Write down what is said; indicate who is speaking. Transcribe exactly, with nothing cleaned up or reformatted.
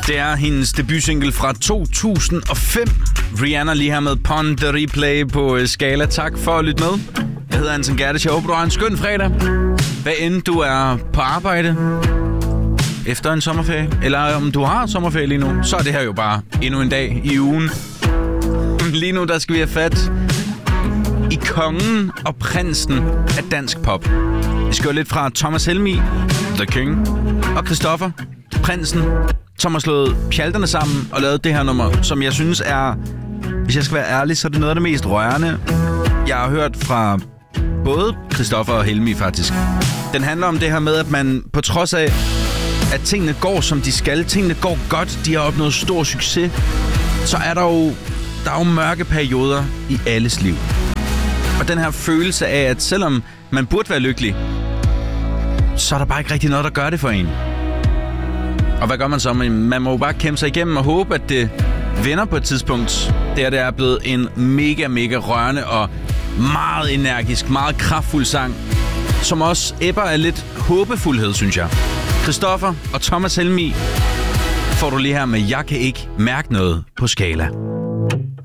Speaker 1: Det er hendes debutsingle fra to tusind og fem. Rihanna lige her med Pon the Replay på Skala. Tak for at lytte med. Jeg hedder Anton Gerdes. Jeg håber, du har en skøn fredag. Hvad end du er på arbejde efter en sommerferie, eller om du har sommerferie lige nu, så er det her jo bare endnu en dag i ugen. Lige nu, der skal vi have fat i kongen og prinsen af dansk pop. Vi skal jo lidt fra Thomas Helmig, The King, og Christoffer, prinsen, som har slået pjalterne sammen og lavet det her nummer, som jeg synes er, hvis jeg skal være ærlig, så er det noget af det mest rørende, jeg har hørt fra både Christoffer og Helmig faktisk. Den handler om det her med, at man på trods af, at tingene går, som de skal, tingene går godt, de har opnået stor succes, så er der jo, der er jo mørke perioder i alles liv. Og den her følelse af, at selvom man burde være lykkelig, så er der bare ikke rigtig noget, der gør det for en. Og hvad gør man så? Man må jo bare kæmpe sig igennem og håbe, at det vender på et tidspunkt. Det her det er blevet en mega, mega rørende og meget energisk, meget kraftfuld sang, som også æbber af lidt håbefuldhed, synes jeg. Christoffer og Thomas Helmig får du lige her med Jeg kan ikke mærke noget på Skala.